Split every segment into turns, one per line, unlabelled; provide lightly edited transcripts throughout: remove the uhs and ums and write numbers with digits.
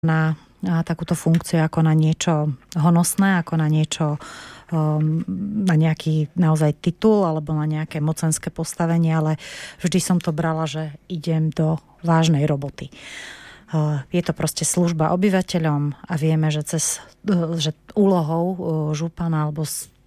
na takúto funkciu ako na niečo honosné, ako na niečo, na nejaký naozaj titul alebo na nejaké mocenské postavenie, ale vždy som to brala, že idem do vážnej roboty. Je to proste služba obyvateľom a vieme, že že úlohou župana alebo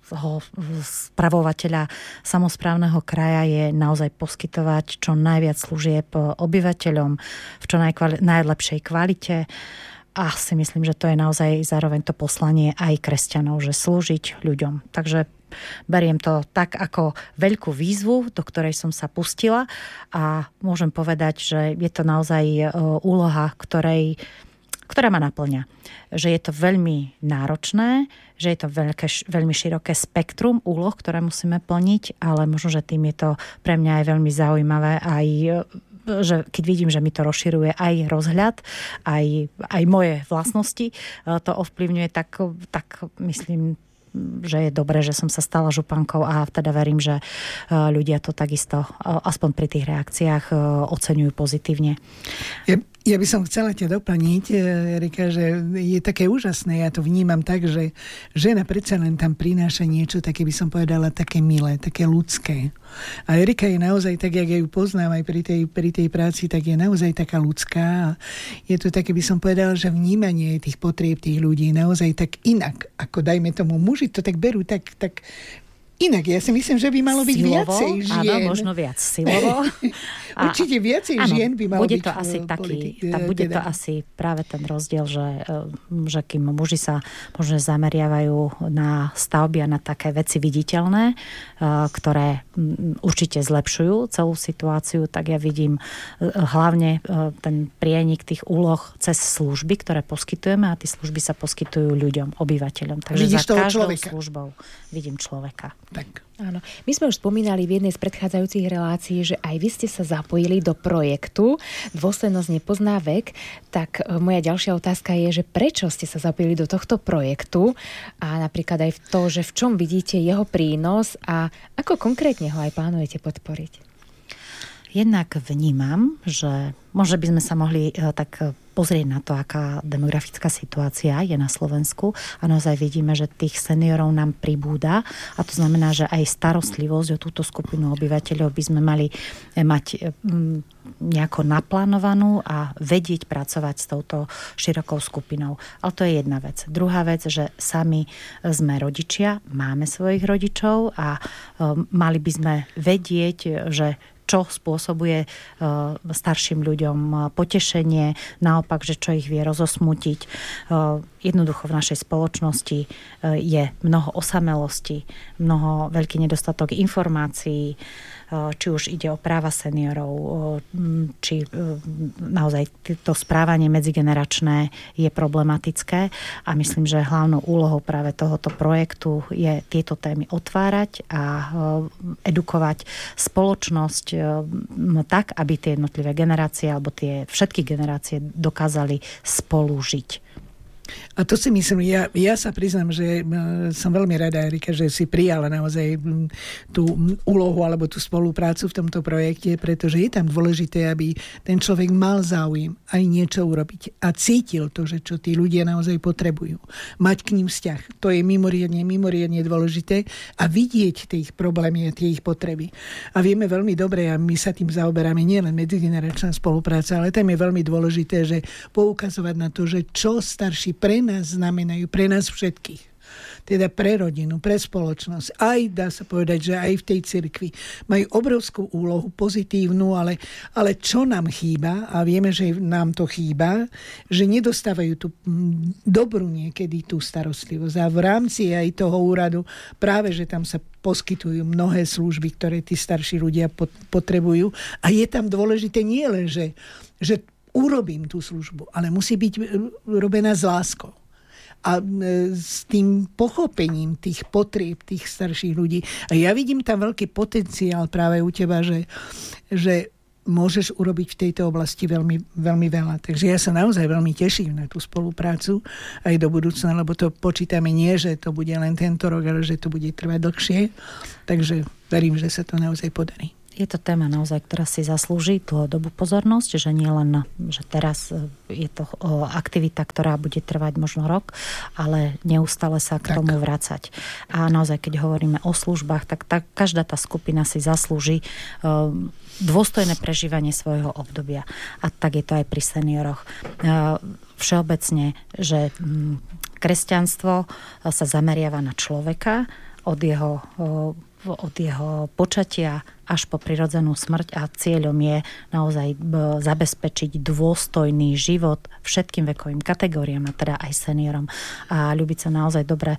spravovateľa samosprávneho kraja je naozaj poskytovať čo najviac služieb obyvateľom v čo najlepšej kvalite. A si myslím, že to je naozaj zároveň to poslanie aj kresťanov, že slúžiť ľuďom. Takže beriem to tak ako veľkú výzvu, do ktorej som sa pustila a môžem povedať, že je to naozaj úloha, ktorá ma naplňa. Že je to veľmi náročné, že je to veľmi široké spektrum úloh, ktoré musíme plniť, ale možno, že tým je to pre mňa aj veľmi zaujímavé, aj že keď vidím, že mi to rozširuje aj rozhľad, aj moje vlastnosti, to ovplyvňuje, tak myslím, že je dobré, že som sa stala župankou a teda verím, že ľudia to takisto, aspoň pri tých reakciách, oceňujú pozitívne.
Ja by som chcela ťa doplniť, Erika, že je také úžasné, ja to vnímam tak, že žena predsa len tam prináša niečo také, by som povedala, také milé, také ľudské. A Erika je naozaj, tak jak ja ju poznám aj pri tej práci, tak je naozaj taká ľudská. Je to také, by som povedala, že vnímanie tých potrieb tých ľudí naozaj tak inak, ako dajme tomu muži, to tak berú tak inak. Ja si myslím, že by malo byť
silovo,
viacej žien.
Áno, možno viac silovo.
Určite viacej žien by malo
bude
byť
to asi bude to asi práve ten rozdiel, že kým muži sa možno zameriavajú na stavby a na také veci viditeľné, ktoré určite zlepšujú celú situáciu, tak ja vidím hlavne ten prienik tých úloh cez služby, ktoré poskytujeme a tie služby sa poskytujú ľuďom, obyvateľom. Takže
vidíš
za každou
človeka.
Službou vidím človeka.
Tak.
Áno. My sme už spomínali v jednej z predchádzajúcich relácií, že aj vy ste sa zapojili do projektu Dôslednosť nepozná vek. Tak moja ďalšia otázka je, že prečo ste sa zapojili do tohto projektu a napríklad aj v to, že v čom vidíte jeho prínos a ako konkrétne ho aj plánujete podporiť?
Jednak vnímam, že možno by sme sa mohli tak pozrieť na to, aká demografická situácia je na Slovensku a naozaj vidíme, že tých seniorov nám pribúda a to znamená, že aj starostlivosť o túto skupinu obyvateľov by sme mali mať nejako naplánovanú a vedieť pracovať s touto širokou skupinou. Ale to je jedna vec. Druhá vec, že sami sme rodičia, máme svojich rodičov a mali by sme vedieť, že čo spôsobuje starším ľuďom potešenie, naopak, že čo ich vie rozosmútiť. Jednoducho v našej spoločnosti je mnoho osamelosti, veľký nedostatok informácií, či už ide o práva seniorov, či naozaj to správanie medzigeneračné je problematické a myslím, že hlavnou úlohou práve tohoto projektu je tieto témy otvárať a edukovať spoločnosť tak, aby tie jednotlivé generácie alebo tie všetky generácie dokázali spolu žiť.
A to si myslím, ja sa priznám, že som veľmi rada, Erika, že si prijala naozaj tú úlohu alebo tú spoluprácu v tomto projekte, pretože je tam dôležité, aby ten človek mal záujem aj niečo urobiť a cítil to, že čo tí ľudia naozaj potrebujú. Mať k ním vzťah. To je mimoriadne dôležité a vidieť tie ich problémy a tie ich potreby. A vieme veľmi dobre, a my sa tým zaoberáme, nielen medzigeneračná spolupráca, ale tam je veľmi dôležité, že poukazovať na to, že čo starší pre nás znamenajú, pre nás všetkých. Teda pre rodinu, pre spoločnosť. Aj dá sa povedať, že aj v tej cirkvi majú obrovskú úlohu, pozitívnu, ale čo nám chýba, a vieme, že nám to chýba, že nedostávajú tú dobrú niekedy tú starostlivosť. A v rámci aj toho úradu práve, že tam sa poskytujú mnohé služby, ktoré tí starší ľudia potrebujú. A je tam dôležité nie len, že urobím tú službu, ale musí byť robená s láskou. A s tým pochopením tých potrieb tých starších ľudí. A ja vidím tam veľký potenciál práve u teba, že môžeš urobiť v tejto oblasti veľmi, veľmi veľa. Takže ja sa naozaj veľmi teším na tú spoluprácu aj do budúcna, lebo to počítame nie, že to bude len tento rok, ale že to bude trvať dlhšie. Takže verím, že sa to naozaj podarí.
Je to téma naozaj, ktorá si zaslúži dlhodobú pozornosť, že nie len, že teraz je to aktivita, ktorá bude trvať možno rok, ale neustále sa k tomu vracať. A naozaj, keď hovoríme o službách, tak každá tá skupina si zaslúži dôstojné prežívanie svojho obdobia. A tak je to aj pri senioroch. Všeobecne, že kresťanstvo sa zameriava na človeka od jeho počatia až po prirodzenú smrť a cieľom je naozaj zabezpečiť dôstojný život všetkým vekovým kategóriám a teda aj seniorom. A Ľubica naozaj dobre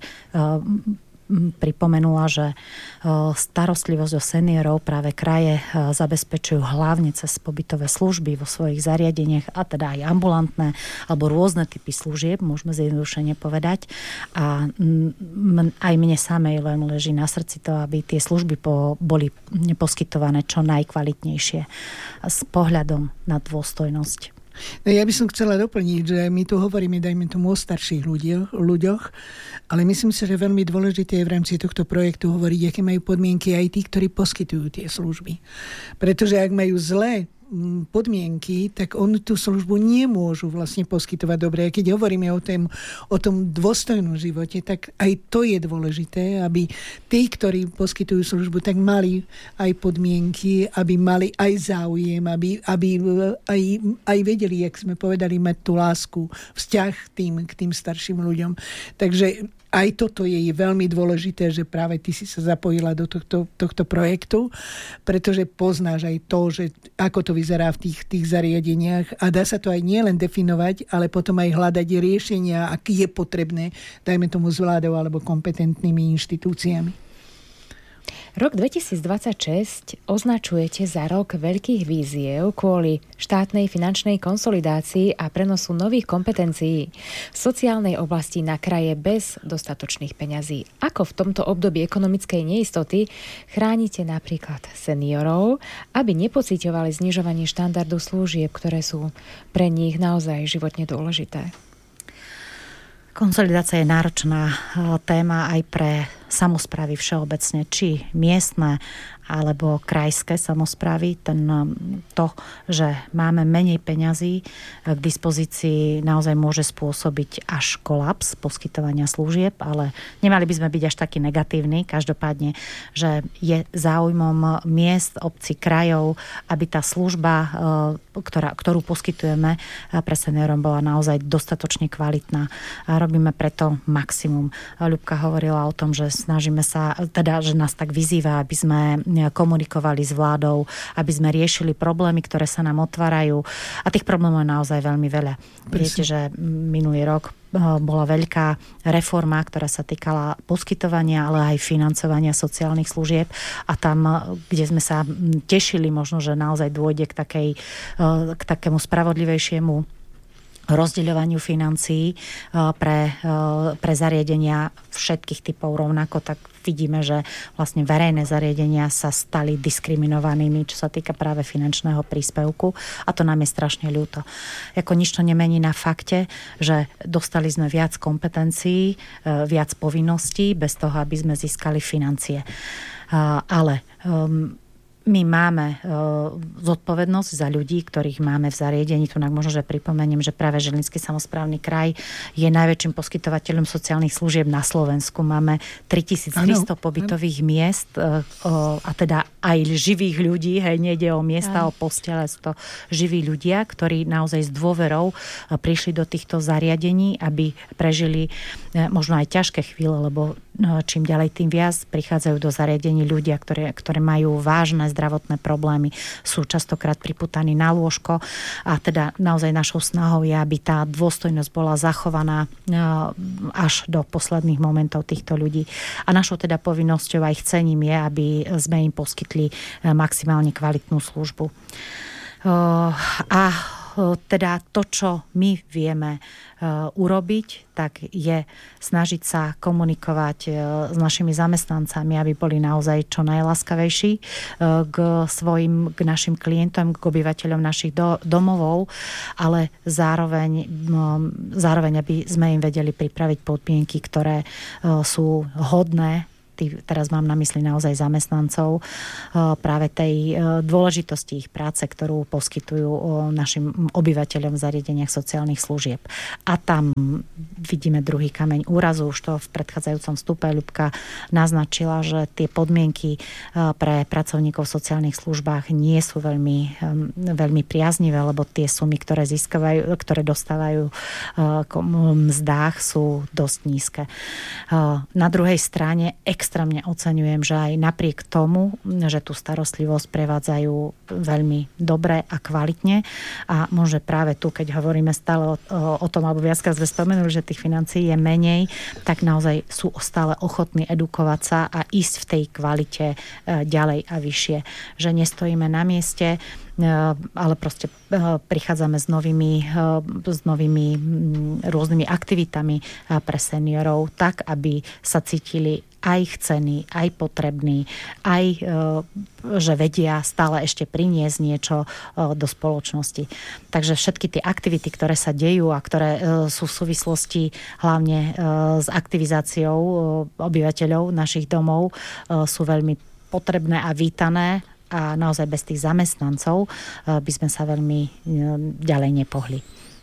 pripomenula, že starostlivosť o seniorov práve kraje zabezpečujú hlavne cez pobytové služby vo svojich zariadeniach a teda aj ambulantné alebo rôzne typy služieb, môžeme zjednodušene povedať. A aj mne samej len leží na srdci to, aby tie služby boli poskytované čo najkvalitnejšie s pohľadom na dôstojnosť.
No ja by som chcela doplniť, že my tu hovoríme, dajme tomu, o starších ľuďoch, ale myslím si, že veľmi dôležité je v rámci tohto projektu hovoriť, aké majú podmienky aj tí, ktorí poskytujú tie služby. Pretože ak majú zlé podmienky, tak oni tú službu nemôžu vlastne poskytovať dobre. A keď hovoríme o tom dôstojnom živote, tak aj to je dôležité, aby tí, ktorí poskytujú službu, tak mali aj podmienky, aby mali aj záujem, aby aj vedeli, jak sme povedali, mať tú lásku, vzťah k tým starším ľuďom. Takže aj toto je veľmi dôležité, že práve ty si sa zapojila do tohto projektu, pretože poznáš aj to, že ako to vyzerá v tých zariadeniach a dá sa to aj nielen definovať, ale potom aj hľadať riešenia, ak je potrebné, dajme tomu s vládou alebo kompetentnými inštitúciami.
Rok 2026 označujete za rok veľkých víziev kvôli štátnej finančnej konsolidácii a prenosu nových kompetencií v sociálnej oblasti na kraje bez dostatočných peňazí. Ako v tomto období ekonomickej neistoty chránite napríklad seniorov, aby nepociťovali znižovanie štandardu služieb, ktoré sú pre nich naozaj životne dôležité?
Konsolidácia je náročná téma aj pre samosprávy všeobecne, či miestne alebo krajské samosprávy. To, že máme menej peňazí k dispozícii, naozaj môže spôsobiť až kolaps poskytovania služieb, ale nemali by sme byť až taký negatívni. Každopádne, že je záujmom miest, obcí, krajov, aby tá služba, ktorú poskytujeme pre seniorom, bola naozaj dostatočne kvalitná. A robíme preto maximum. Ľubka hovorila o tom, že snažíme sa, teda, že nás tak vyzýva, aby sme komunikovali s vládou, aby sme riešili problémy, ktoré sa nám otvárajú. A tých problémov je naozaj veľmi veľa. Viete, že minulý rok bola veľká reforma, ktorá sa týkala poskytovania, ale aj financovania sociálnych služieb. A tam, kde sme sa tešili možno, že naozaj dôjde k takému spravodlivejšiemu rozdeľovaniu financií pre zariadenia všetkých typov rovnako, tak vidíme, že vlastne verejné zariadenia sa stali diskriminovanými, čo sa týka práve finančného príspevku a to nám je strašne ľúto. Ako nič to nemení na fakte, že dostali sme viac kompetencií, viac povinností bez toho, aby sme získali financie. Ale my máme zodpovednosť za ľudí, ktorých máme v zariadení. Tu možno, že pripomeniem, že práve Žilinský samosprávny kraj je najväčším poskytovateľom sociálnych služieb na Slovensku. Máme 3300 pobytových miest a teda aj živých ľudí. Hej, nejde o miesta, o postele, sú to živí ľudia, ktorí naozaj s dôverou prišli do týchto zariadení, aby prežili možno aj ťažké chvíle, lebo čím ďalej, tým viac prichádzajú do zariadení ľudia, ktoré majú vážne zdravotné problémy, sú častokrát priputaní na lôžko a teda naozaj našou snahou je, aby tá dôstojnosť bola zachovaná až do posledných momentov týchto ľudí. A našou teda povinnosťou aj chcením je, aby sme im poskytli maximálne kvalitnú službu. A teda to, čo my vieme urobiť, tak je snažiť sa komunikovať s našimi zamestnancami, aby boli naozaj čo najláskavejší k našim klientom, k obyvateľom našich domovov, ale zároveň, aby sme im vedeli pripraviť podmienky, ktoré sú hodné teraz mám na mysli naozaj zamestnancov, práve tej dôležitosti ich práce, ktorú poskytujú našim obyvateľom v zariadeniach sociálnych služieb. A tam vidíme druhý kameň úrazu. Už to v predchádzajúcom vstupe Ľubka naznačila, že tie podmienky pre pracovníkov v sociálnych službách nie sú veľmi priaznivé, lebo tie sumy, ktoré dostávajú k mzdách, sú dosť nízke. Na druhej strane extrémne oceňujem, že aj napriek tomu, že tú starostlivosť prevádzajú veľmi dobre a kvalitne a môže práve tu, keď hovoríme stále o tom, alebo viackrát sme spomenuli, že tých financií je menej, tak naozaj sú stále ochotní edukovať sa a ísť v tej kvalite ďalej a vyššie. Že nestojíme na mieste, ale proste prichádzame s novými rôznymi aktivitami pre seniorov, tak, aby sa cítili aj chcení, aj potrební, aj že vedia stále ešte priniesť niečo do spoločnosti. Takže všetky tie aktivity, ktoré sa dejú a ktoré sú v súvislosti hlavne s aktivizáciou obyvateľov našich domov, sú veľmi potrebné a vítané a naozaj bez tých zamestnancov by sme sa veľmi ďalej nepohli.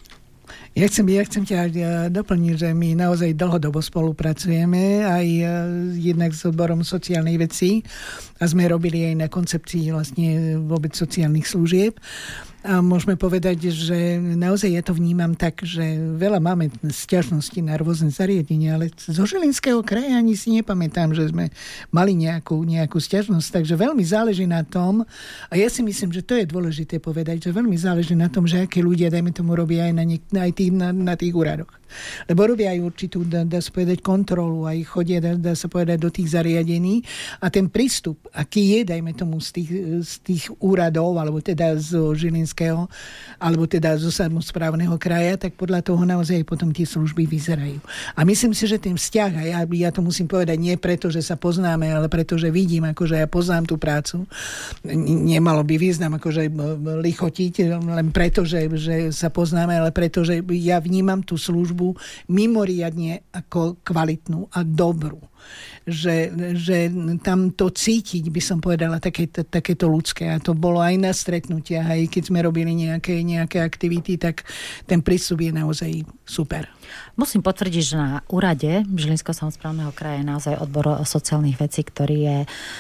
Ja chcem ťa doplniť, že my naozaj dlhodobo spolupracujeme aj jednak s odborom sociálnej veci a sme robili aj na koncepcii vlastne vôbec sociálnych služieb. A môžeme povedať, že naozaj ja to vnímam tak, že veľa máme sťažností na rôzne zariadenia, ale zo Žilinského kraja ani si nepamätám, že sme mali nejakú sťažnosť. Takže veľmi záleží na tom, a ja si myslím, že to je dôležité povedať, že veľmi záleží na tom, že aké ľudia, dajme tomu, robia aj na tých úradoch. Lebo robia aj určitú, dá sa povedať, kontrolu, aj chodia, dá sa povedať, do tých zariadení a ten prístup, aký je, dajme tomu, z tých úradov, alebo teda z Žilinského, alebo teda zo samosprávneho kraja, tak podľa toho naozaj potom tie služby vyzerajú. A myslím si, že ten vzťah, a ja to musím povedať nie preto, že sa poznáme, ale preto, že vidím, akože ja poznám tú prácu, nemalo by význam akože lichotiť, len preto, že sa poznáme, ale preto, že ja vnímam tú službu mimoriadne ako kvalitnú a dobrú. Že tam to cítiť, by som povedala, takéto ľudské. A to bolo aj na stretnutiach, aj keď sme robili nejaké aktivity, tak ten prístup je naozaj super.
Musím potvrdiť, že na úrade Žilinského samosprávneho kraja je naozaj odbor sociálnych vecí, ktorý je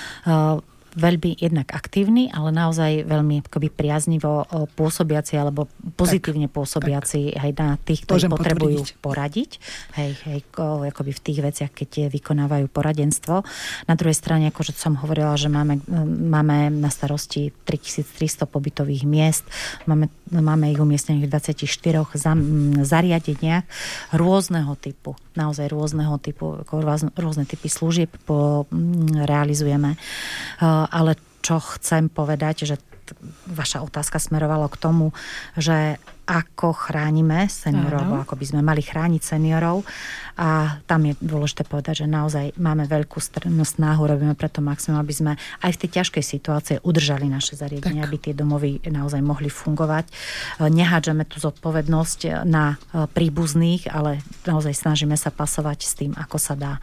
veľmi jednak aktívny, ale naozaj veľmi akoby priaznivo pôsobiaci alebo pozitívne pôsobiaci aj na tých, ktorí potrebujú poradiť. Hej, akoby v tých veciach, keď vykonávajú poradenstvo. Na druhej strane, akože som hovorila, že máme na starosti 3300 pobytových miest, máme ich umiestnených v 24 zariadeniach rôzneho typu, naozaj rôzneho typu, rôzne typy služieb realizujeme. Ale čo chcem povedať, že vaša otázka smerovala k tomu, že ako chránime seniorov, ako by sme mali chrániť seniorov. A tam je dôležité povedať, že naozaj máme veľkú snahu, robíme preto maximum, aby sme aj v tej ťažkej situácii udržali naše zariadenia, aby tie domovy naozaj mohli fungovať. Nehádžeme tú zodpovednosť na príbuzných, ale naozaj snažíme sa pasovať s tým, ako sa dá.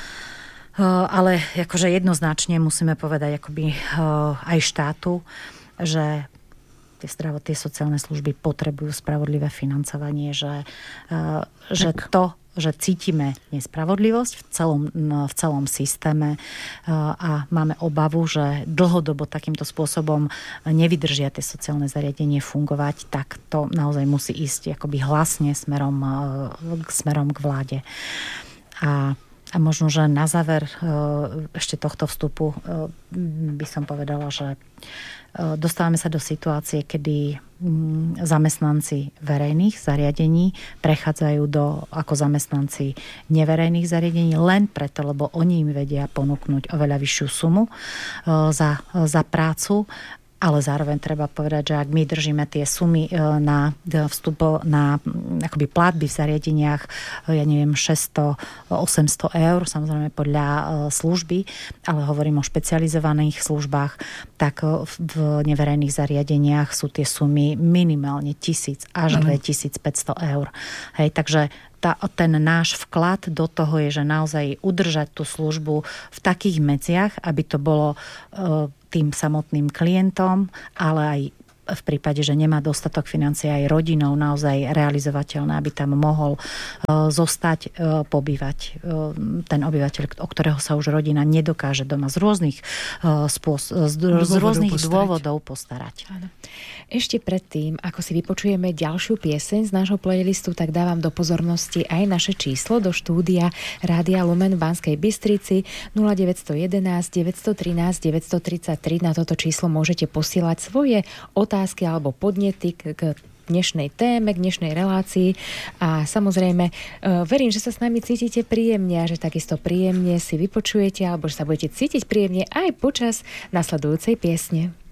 Ale akože jednoznačne musíme povedať akoby aj štátu, že tie sociálne služby potrebujú spravodlivé financovanie, že cítime nespravodlivosť v celom systéme a máme obavu, že dlhodobo takýmto spôsobom nevydržia tie sociálne zariadenie fungovať, tak to naozaj musí ísť akoby hlasne smerom k vláde. A možno, že na záver ešte tohto vstupu by som povedala, že dostávame sa do situácie, kedy zamestnanci verejných zariadení prechádzajú ako zamestnanci neverejných zariadení len preto, lebo oni im vedia ponúknuť oveľa vyššiu sumu za prácu ale zároveň treba povedať, že ak my držíme tie sumy na vstup, na akoby platby v zariadeniach, 600-800 eur, samozrejme podľa služby, ale hovorím o špecializovaných službách, tak v neverejných zariadeniach sú tie sumy minimálne 1000 až 2500 eur. Hej, takže ten náš vklad do toho je, že naozaj udržať tú službu v takých medziach, aby to bolo tým samotným klientom, ale aj v prípade, že nemá dostatok financií aj rodinou naozaj realizovateľné, aby tam mohol zostať, pobývať ten obyvateľ, o ktorého sa už rodina nedokáže doma z rôznych dôvodov postarať.
Áno. Ešte predtým, ako si vypočujeme ďalšiu pieseň z nášho playlistu, tak dávam do pozornosti aj naše číslo do štúdia Rádia Lumen v Banskej Bystrici 0911 913 933. Na toto číslo môžete posielať svoje otázky alebo podnety k dnešnej téme, k dnešnej relácii a samozrejme verím, že sa s nami cítite príjemne a že takisto príjemne si vypočujete alebo že sa budete cítiť príjemne aj počas nasledujúcej piesne.